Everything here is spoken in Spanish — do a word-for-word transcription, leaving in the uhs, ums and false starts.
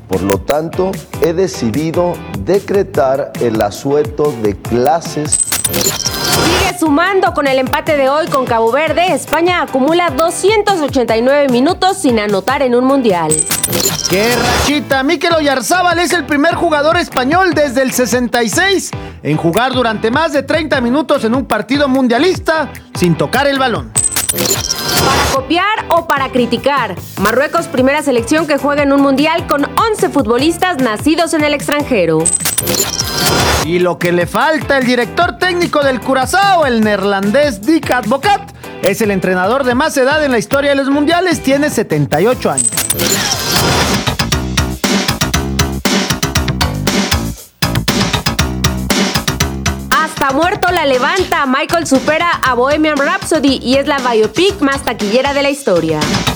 Por lo tanto, he decidido decretar el asueto de clases. Sigue sumando con el empate de hoy con Cabo Verde. España acumula doscientos ochenta y nueve minutos sin anotar en un mundial. ¡Qué rachita! Mikel Oyarzábal es el primer jugador español desde el sesenta y seis en jugar durante más de treinta minutos en un partido mundialista sin tocar el balón. Para copiar o para criticar, Marruecos, primera selección que juega en un mundial con once futbolistas nacidos en el extranjero. Y lo que le falta, el director técnico del Curazao, el neerlandés Dick Advocat, es el entrenador de más edad en la historia de los mundiales, tiene setenta y ocho años. Hasta muerto la levanta, Michael supera a Bohemian Rhapsody y es la biopic más taquillera de la historia.